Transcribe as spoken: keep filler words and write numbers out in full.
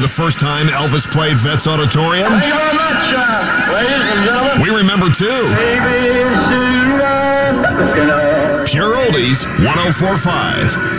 the first time Elvis played Vets Auditorium? Thank you very much, uh, ladies and gentlemen. We remember too. Baby, it's, uh, Pure Oldies, one oh four point five.